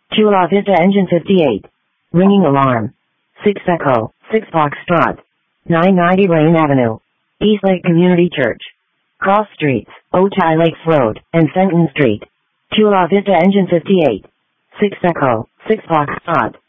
Chula Vista Engine 58. Ringing alarm. 6 Echo, 6 Foxtrot. 990 Lane Avenue. Eastlake Community Church. Cross Streets, Otay Lakes Road, and Fenton Street. Chula Vista Engine 58. 6 Echo, 6 Foxtrot.